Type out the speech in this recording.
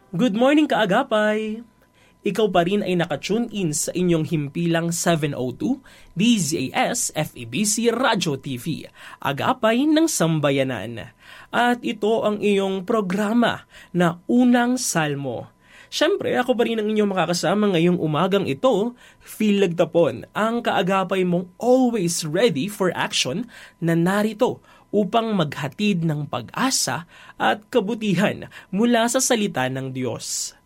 Good morning kaagapay! Ikaw pa rin ay nakatune in sa inyong himpilang 702 DZAS FEBC Radio TV, Agapay ng Sambayanan. At ito ang iyong programa na Unang Salmo. Siyempre, ako pa rin ang inyong makakasama ngayong umagang ito, Phil Lagtapon, ang kaagapay mong always ready for action na narito upang maghatid ng pag-asa at kabutihan mula sa salita ng Diyos.